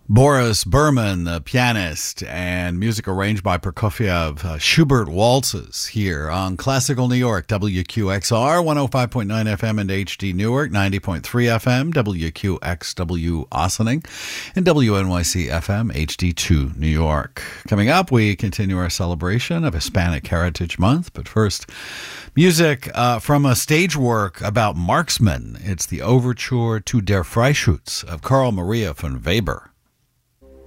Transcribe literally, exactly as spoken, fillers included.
Boris Berman, the pianist, and music arranged by Prokofiev, uh, Schubert waltzes here on Classical New York, W Q X R, one oh five point nine F M and H D Newark, ninety point three F M, W Q X W Ossining, and W N Y C F M, H D two New York. Coming up, we continue our celebration of Hispanic Heritage Month, but first, music uh, from a stage work about marksmen. It's the overture to Der Freischütz of Carl Maria von Weber.